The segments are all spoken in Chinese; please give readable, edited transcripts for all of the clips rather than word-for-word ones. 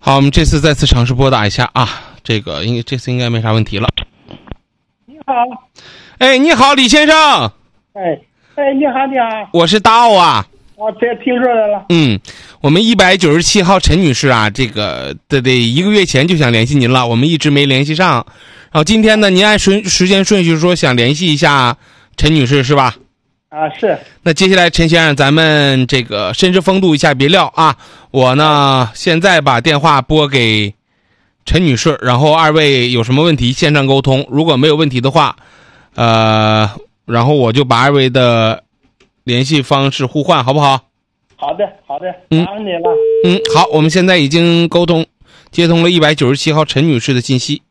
好，我们这次再次尝试拨打一下啊，这次应该没啥问题了。 你好。 哎，你好，李先生。 哎，你好，你好。 我是大奥啊。 这听说来了。 我们197号陈女士啊，这个得1个月前就想联系您了，我们一直没联系上。然后今天呢，您按时间顺序说想联系一下陈女士是吧？ 啊，是。 那接下来陈先生，咱们这个绅士风度一下，别撂啊！我呢现在把电话拨给陈女士，然后二位有什么问题线上沟通，如果没有问题的话，然后我就把二位的联系方式互换，好不好？ 好的，麻烦你了。 好，我们现在已经接通了197号陈女士的信息。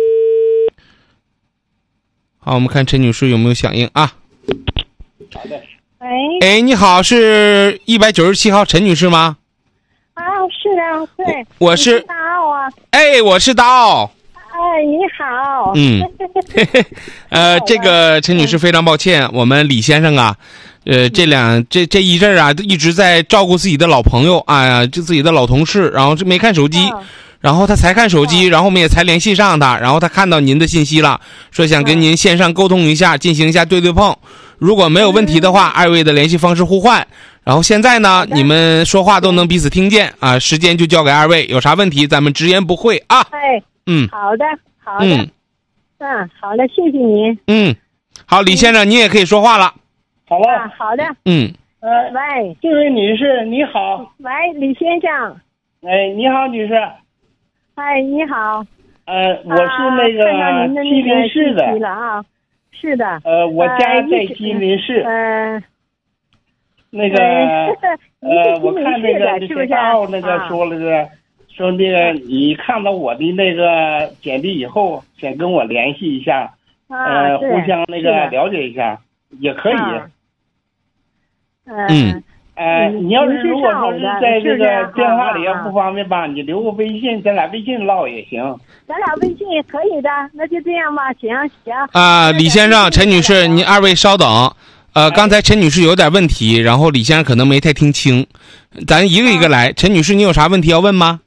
好，我们看陈女士有没有响应啊？ 好的。 哎，你好，是197号陈女士吗？ 啊，是的，对， 我是大奥啊。 哎，我是大奥。 哎，你好。 这个陈女士非常抱歉，我们李先生啊，这一阵啊，一直在照顾自己的老朋友啊，就自己的老同事，然后没看手机。然后他才看手机，然后我们也才联系上他，然后他看到您的信息了，说想跟您线上沟通一下，进行一下对碰。如果没有问题的话，二位的联系方式互换。然后现在呢，你们说话都能彼此听见啊，时间就交给二位，有啥问题咱们直言不讳啊。 好的。好的，谢谢您。 好，李先生，您也可以说话了。 好了。 好的。喂， 这位女士你好。 喂，李先生。 哎，你好，女士。 哎，你好。 我是那个吉林市的。 了啊，是的。 我家在吉林市。那个我看那个大奥那个说了的，说那个你看到我的那个简历以后，想跟我联系一下，互相那个了解一下，也可以。你要是如果说是在这个电话里要不方便吧，你留个微信，咱俩微信唠也行。 咱俩微信也可以的，那就这样吧，行。 李先生、陈女士，您二位稍等。刚才陈女士有点问题，然后李先生可能没太听清，咱一个一个来。陈女士，你有啥问题要问吗？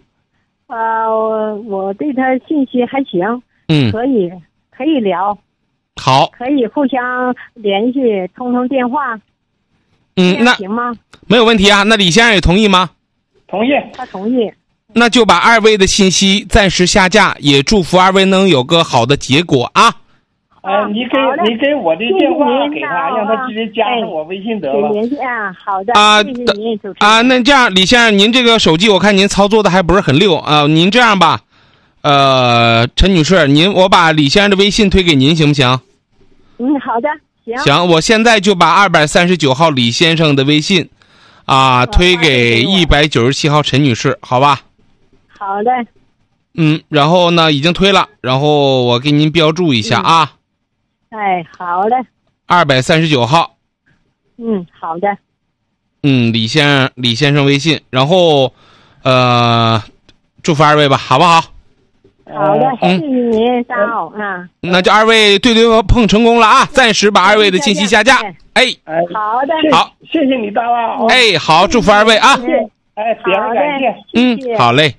我对他信息还行。可以聊。 好。 可以互相联系，通电话。 那行吗？ 没有问题啊。那李先生也同意吗？ 同意。 他同意。 那就把二位的信息暂时下架，也祝福二位能有个好的结果啊。 你给我的电话给他，让他直接加上我微信得了。 联系啊，好的。谢谢您，主持人。 那这样，李先生，您这个手机我看您操作的还不是很溜啊。您这样吧，陈女士，我把李先生的微信推给您，行不行？ 好的。 行，我现在就把239号李先生的微信推给197号陈女士，好吧？ 好的。 然后呢已经推了，然后我给您标注一下啊。 好的。 239号。 好的。 李先生微信，然后祝福二位吧，好不好？ 好的，谢谢您，大奥啊。 那就二位对碰成功了啊！暂时把二位的信息下架。 好的。 好， 谢谢你，大奥。 好，祝福二位啊。 别人感谢。 好嘞。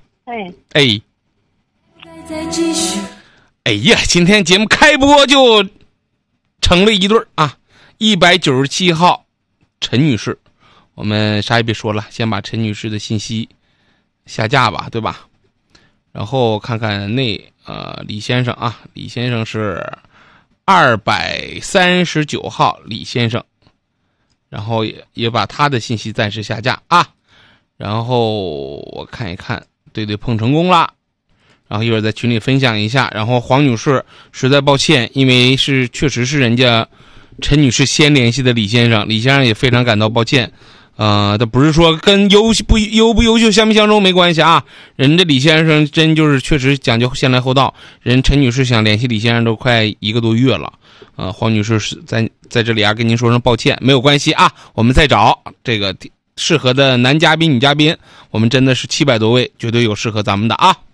哎呀，今天节目开播就成了一对啊！197号陈女士，我们啥也别说了，先把陈女士的信息下架吧，对吧？然后看看李先生啊，李先生是239号李先生，然后也把他的信息暂时下架啊。然后我看一看，对碰成功了。然后一会儿在群里分享一下。然后黄女士实在抱歉，因为确实是人家陈女士先联系的李先生，李先生也非常感到抱歉。他不是说跟优不优秀相不相中没关系啊，人家李先生真就是确实讲究先来后到，人陈女士想联系李先生都快1个多月了。黄女士是在这里啊跟您说声抱歉，没有关系啊，我们再找这个适合的男嘉宾女嘉宾，我们真的是700多位，绝对有适合咱们的啊。